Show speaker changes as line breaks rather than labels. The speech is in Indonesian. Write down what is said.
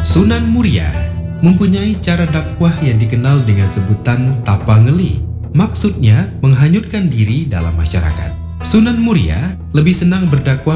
Sunan Muria mempunyai cara dakwah yang dikenal dengan sebutan tapa ngeli. Maksudnya menghanyutkan diri dalam masyarakat. Sunan Muria lebih senang berdakwah